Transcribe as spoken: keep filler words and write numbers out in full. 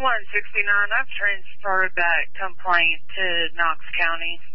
one sixty-nine. I've transferred that complaint to Knox County.